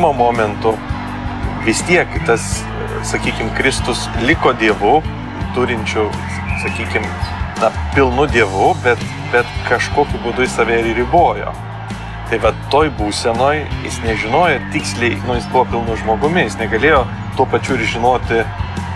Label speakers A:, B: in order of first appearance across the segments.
A: suklupimo momentu vis tiek tas, sakykime, Kristus liko Dievu, turinčiu, sakykime, pilnu Dievu, bet kažkokiu būdu jis save ir ribojo. Tai va, toj būsenoj jis nežinojo tiksliai, jis buvo pilnu žmogumi, jis negalėjo tuo pačiu ir žinoti,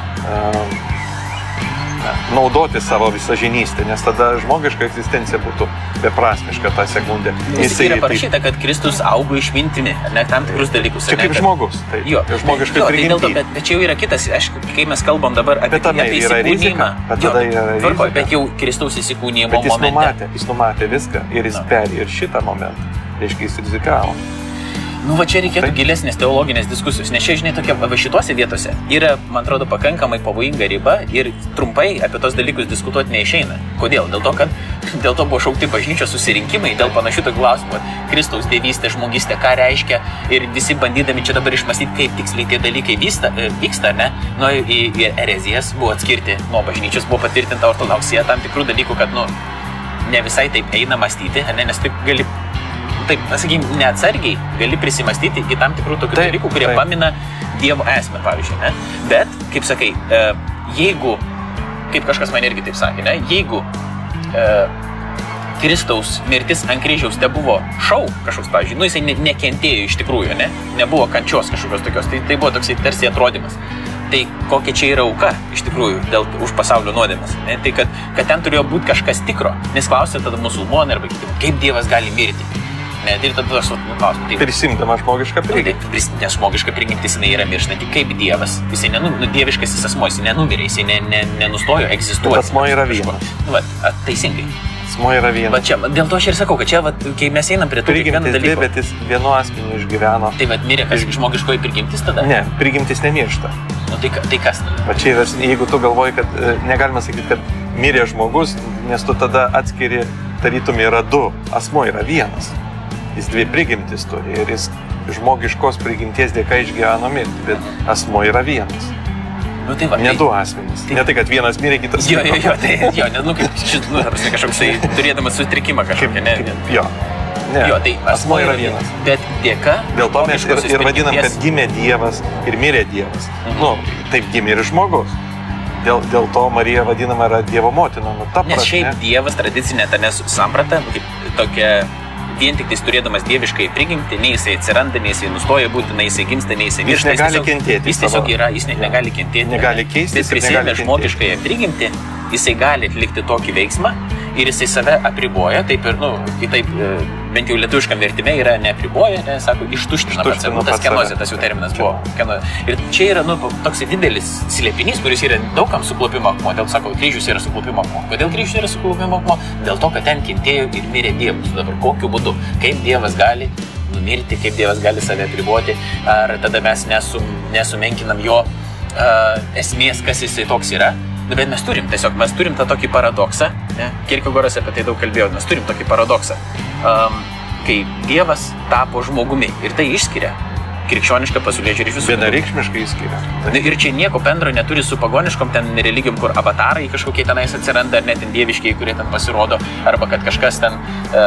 A: naudoti savo visažinystę, nes tada žmogiška egzistencija būtų beprasmiška tą sekundę.
B: Jis yra parašyta, kad Kristus augo išmintimi, ne tam tikrus dalykus.
A: Čia kaip žmogus, tai žmogiškai prigimtį.
B: Bet čia jau yra kitas, kai mes kalbam dabar apie įsikūnymą. Bet jau Kristaus įsikūnymo momente.
A: Jis numatė viską ir jis perėjo ir šitą momentą. Reiškia, jis rizikavo.
B: Nu, va čia reikėtų gilesnės teologinės diskusijos, nes čia, žinai, tokia, va šitose vietose yra, man atrodo, pakankamai pavojinga riba ir trumpai apie tos dalykus diskutuoti neišeina. Kodėl? Dėl to buvo šaukti bažnyčios susirinkimai, dėl panašių tokių klausimų, Kristaus dievystė, žmogystė, ką reiškia, ir visi bandydami čia dabar išmąstyti, kaip tiksliai tie dalykai vyksta, ne? Nu, į erezijas buvo atskirti nuo bažnyčios, buvo patvirtinta ortodoksija tam tikrų dalykų, kad, ne visai taip eina mąstyti, ne? Nes taip gali taip, sakykim, neatsargiai gali prisimastyti į tam tikrų tokių dalykų, kurie pamina Dievo esmę, pavyzdžiui, ne? Bet, kaip sakai, jeigu, kaip kažkas man irgi taip sakė, ne? Jeigu Kristaus mirtis ant kryžiaus tebuvo šou kažkoks, pavyzdžiui, jisai nekentėjo iš tikrųjų, ne? Nebuvo kančios kažkokios tokios, tai buvo toksai tarsi atrodymas. Tai kokia čia yra auka, iš tikrųjų, už pasaulio nuodėmes. Ne? Tai kad ten turėjo būti kažkas tikro, nes klausė tada musulmonai arba kiti, kaip Dievas gali mirti. Ir tada aš klausiu.
A: Prisimdama žmogišką prigimtį.
B: Nes žmogiška prigimtis jinai yra mirštanti kaip Dievas. Jisai dieviškasis asmuo, jisai nenumirė, jisai nenustojo egzistuoti.
A: Bet asmuo yra vienas.
B: Teisingai.
A: Asmuo yra vienas.
B: Bet čia, dėl to aš ir sakau, kad čia, kai mes einam prie to kiekvieną dalyką.
A: Bet jis vienu asmeniu išgyveno.
B: Tai mirė žmogiškoji prigimtis tada?
A: Ne, prigimtis nemiršta.
B: Tai kas tada?
A: Va čia yra, jeigu tu galvoji, kad negalima sakyti, kad mirė žmogus, nes tu tada atskiri, tarytum yra du, asmuo yra vienas. Jis dvi prigimtis turi ir jis žmogiškos prigimties dėka išgyveno mirtį, bet asmuo yra vienas. Ne du asmenys. Ne tai, kad vienas mirė, kitas mirė.
B: Kaip kažkoksai turėdamas sutrikimą kažkokią, ne?
A: Jo,
B: tai
A: asmuo yra vienas.
B: Bet dėka...
A: Dėl to mes ir vadinam, kad gimė Dievas ir mirė Dievas. Taip gimė ir žmogus. Dėl to Marija vadinama yra Dievo motina.
B: Nes šiaip Dievas tradicinė ta samprata, kaip tokia... Vien tik tais turėdamas dieviškai prigimti, nei jisai atsiranda, nei jisai nustoja būti, nei jisai gimsta, nei jisai miršta.
A: Jis negali kentėti.
B: Jis tiesiog yra, jis negali kentėti.
A: Negali keistis.
B: Bet prisėmė žmogiškąją prigimtį, jisai gali atlikti tokį veiksmą ir jisai save apriboja, taip ir, kitaip, bent jau lietuviškam vertime yra neapriboja, ne, sako, ištuština pats save. Tas kenozė, tas jau terminas buvo. Ir čia yra, toks didelis slėpinys, kuris yra daugam suklupimo akmuo. Dėl sako, kryžius yra suklupimo akmuo. Kodėl kryžius yra suklupimo akmuo? Dėl to, kad ten kentėjo ir mirė Dievas. Dabar kokiu būdu? Kaip Dievas gali numirti, kaip Dievas gali save apriboti, ar tada mes nesumenkinam jo esmės, kas jisai toks yra. Bet mes turim tą tokį paradoksą, ne? Kierkegoras apie tai daug kalbėjo, mes turim tokį paradoksą, kai Dievas tapo žmogumi ir tai išskiria krikščionišką pasaulėžiūrį iš visų.
A: Vienareikšmiškai išskiria.
B: Ir čia nieko bendro neturi su pagoniškom ten religijom, kur avatarai kažkokie tenais atsiranda, ar net ten dieviškiai, kurie ten pasirodo, arba kad kažkas ten,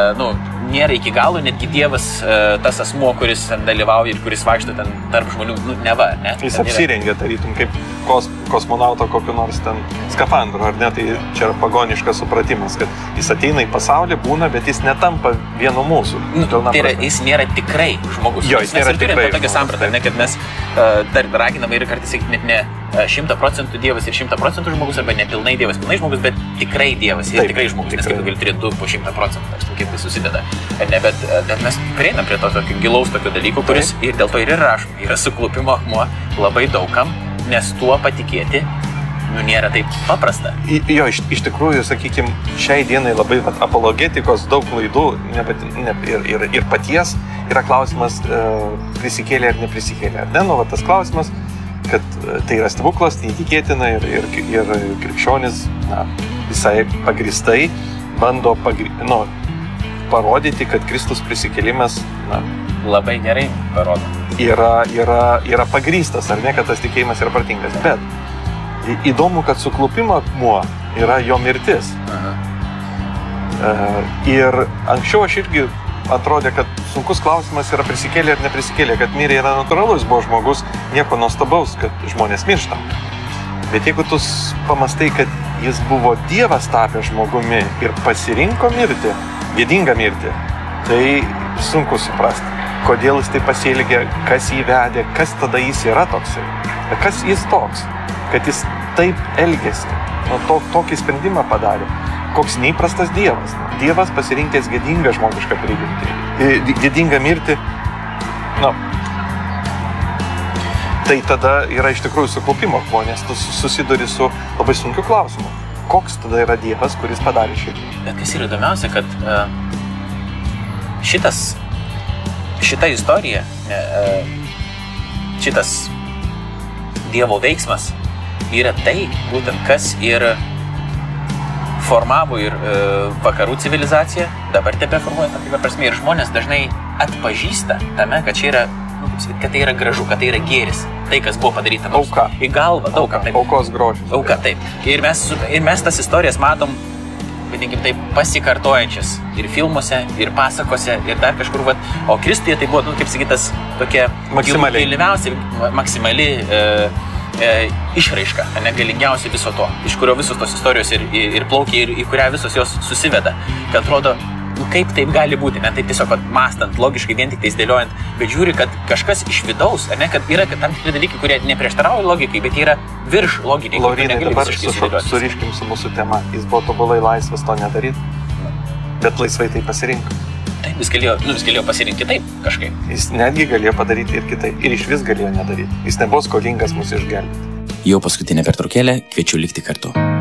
B: nėra iki galo, netgi Dievas, tas asmuo, kuris ten dalyvauja ir kuris vaikšto ten tarp žmonių, neva, ne?
A: Jis apsirengia, tarytum, kaip kosmonauto kokiu nors ten skafandru, ar ne? Tai čia yra pagoniškas supratimas, kad jis ateina į pasaulį, būna, bet jis netampa vienu mūsų.
B: Tai yra, jis nėra tikrai žmogus.
A: Jo, jis nėra tikrai žmogus.
B: Sampratą, ne, kad mes dar raginame ir kartais sakyti net ne 100% Dievas ir 100% žmogus, arba nepilnai Dievas, pilnai žmogus, bet tikrai Dievas ir tikrai žmogus, nes kaip gali turėti 2 po 100%, aš kaip tai susideda. Bet mes prieinam prie to tokio gilaus tokio dalyko, kuris ir dėl to ir rašom, yra suklupimo akmuo labai daugam, nes tuo patikėti nėra taip paprasta.
A: Jo, iš tikrųjų, sakykime, šiai dienai labai apologetikos daug klaidų ir paties yra klausimas prisikėlė ar neprisikėlė. Ar ne? Tas klausimas, kad tai yra stebuklas, neįtikėtina ir krikščionis visai pagristai bando parodyti, kad Kristus prisikėlimas
B: labai gerai parodo.
A: Yra pagrįstas, ar ne, kad tas tikėjimas yra protingas. Bet įdomu, kad suklupimo akmuo yra jo mirtis. Ir anksčiau aš irgi atrodė, kad sunkus klausimas yra prisikėlė ar neprisikėlė, kad mirė yra natūralus, buvo žmogus, nieko nuostabaus, kad žmonės miršta. Bet jeigu tu pamastai, kad jis buvo Dievas tapęs žmogumi ir pasirinko mirti, gėdingą mirtį, tai sunku suprasti, kodėl jis taip pasielgė, kas jį vedė, kas tada jis yra toksai, kas jis toks, kad jis taip elgėsi, tokį sprendimą padarė. Koks neįprastas Dievas. Dievas pasirinkęs gėdingą žmogišką prigimtį, gėdingą mirtį. Tai tada yra iš tikrųjų sukaupimo, nes tu susiduri su labai sunkiu klausimu. Koks tada yra Dievas, kuris padarė šitą?
B: Bet kas yra įdomiausia, kad šita istorija, šitas Dievo veiksmas yra tai, būtent kas ir formavo ir vakarų civilizaciją, dabar tebeformuoja tam tikrą prasme ir žmonės dažnai atpažįsta tame, kad čia yra, kad tai yra gražu, kad tai yra gėris, tai kas buvo padaryta mums.
A: Auka.
B: Į galvą, daug ką.
A: Aukos grožis.
B: Auka, taip. Ir mes tas istorijas matom, vadinkim taip, pasikartojančias ir filmuose, ir pasakose, ir dar kažkur, o Kristuje tai buvo, kaip sakytas, tokia maksimali išraiška, negalingiausia viso to, iš kurio visos tos istorijos ir plaukia ir į kurią visos jos susiveda, kad atrodo, kaip taip gali būti, ne taip tiesiog mąstant, logiškai vien tik tai dėliojant, bet žiūri, kad kažkas iš vidaus, kad yra tam tikri dalykai, kurie neprieštarauja logikai, bet yra virš loginiai.
A: Laurynai, dabar suriškim su mūsų tema, jis buvo tobulai laisvas to nedaryti, bet laisvai tai pasirinko.
B: Taip, jis galėjo pasirinkti kitaip kažkaip.
A: Jis netgi galėjo padaryti ir kitaip, ir iš vis galėjo nedaryti. Jis nebuvo skolingas mūsų išgelbėti.
B: Jau paskutinė pertraukėlė, kviečiu likti kartu.